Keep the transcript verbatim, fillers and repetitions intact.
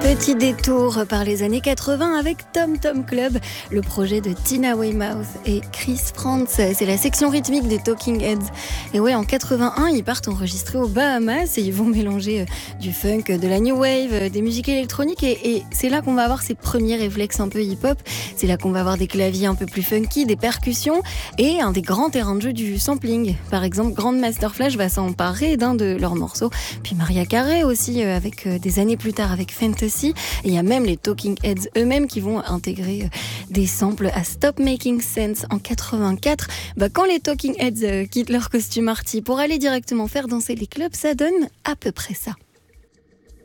Petit détour par les années quatre-vingts avec Tom Tom Club, le projet de Tina Weymouth et Chris Frantz. C'est la section rythmique des Talking Heads. Et ouais, en quatre-vingt-un, ils partent enregistrer aux Bahamas et ils vont mélanger du funk, de la new wave, des musiques électroniques. Et, et c'est là qu'on va avoir ces premiers réflexes un peu hip-hop. C'est là qu'on va avoir des claviers un peu plus funky, des percussions et un des grands terrains de jeu du sampling. Par exemple, Grandmaster Flash va s'emparer d'un de leurs morceaux. Puis Mariah Carey aussi, avec des années plus tard avec Fantasy. Et il y a même les Talking Heads eux-mêmes qui vont intégrer des samples à Stop Making Sense en quatre-vingt-quatre. Bah, quand les Talking Heads quittent leur costume arty pour aller directement faire danser les clubs, ça donne à peu près ça.